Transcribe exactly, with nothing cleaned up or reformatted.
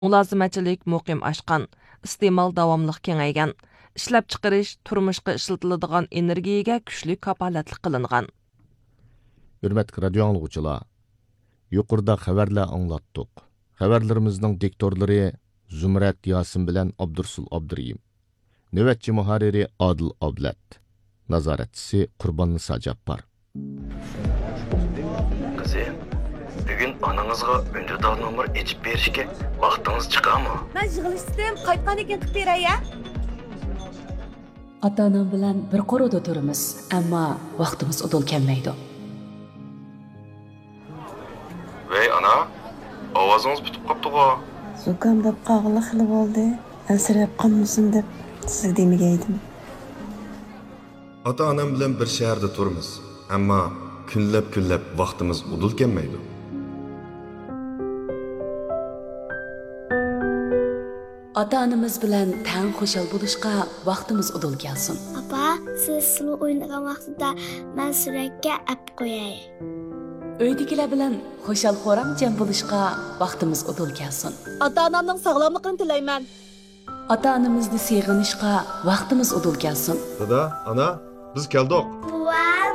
Mulozimatchilik muqim oshgan, iste'mol davomli kengaygan, ishlab chiqarish turmushga ishlatiladigan energiyaga kuchli kapolatlik qilingan. Hürmetli radio anglagıçılar, yuqorida xabarlar anglatdik. Xabarlarimizning diktorlari Zumrat Yasin bilan Abdursul Abduriyim. Navbatchi muharriri Adil Ablat. Nazoratchisi Qurbonnisa Jabbor. Qizim, bugun onangizga undurdog nomer echib berishga vaqtingiz chiqadimi? Men yig'ilishdim, qaytgan ekan qilib beray-ya. Ota-onam bilan bir qo'rida turamiz, ammo vaqtimiz udul kelmaydi. Vey ana, ovozingiz bitib qopti-ku. Zukam deb qog'ili xili bo'ldi. Ansirab qolmasin deb sizga demagaydim. Ota-onam bilan bir shaharda turamiz, ammo kunlab-kunlab vaqtimiz udul kelmaydi. Ota-onamiz bilan tang xushal bo'lishga vaqtimiz udul kelsin. Papa, siz sulu o'ynagan vaqtida men suratga ap qo'yay. Uydagilar bilan xushal xo'ram jam bo'lishga vaqtimiz udul kelsin. Ota-onamning sog'lomligini tilayman. Ota-onamizni sevg'inishga vaqtimiz udul kelsin. Dada, ana, biz keldik.